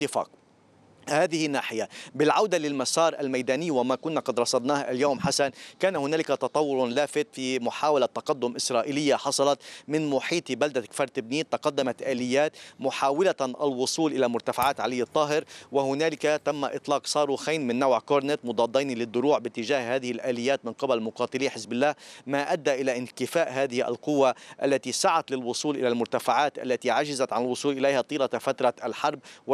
اتفاق. هذه ناحية. بالعودة للمسار الميداني وما كنا قد رصدناه اليوم حسن، كان هنالك تطور لافت في محاولة تقدم إسرائيلية حصلت من محيط بلدة كفر تبنيت. تقدمت آليات محاولة الوصول إلى مرتفعات علي الطاهر، وهنالك تم إطلاق صاروخين من نوع كورنت مضادين للدروع باتجاه هذه الآليات من قبل مقاتلي حزب الله، ما أدى إلى انكفاء هذه القوة التي سعت للوصول إلى المرتفعات التي عجزت عن الوصول إليها طيلة فترة الحرب.